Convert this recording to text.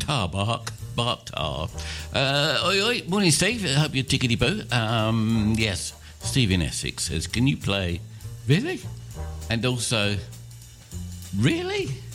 tar bark. Bark tar. Oi, oi. Morning, Steve. I hope you're tickety-boo. Yes, Steve in Essex says, can you play... Really? And also... Really?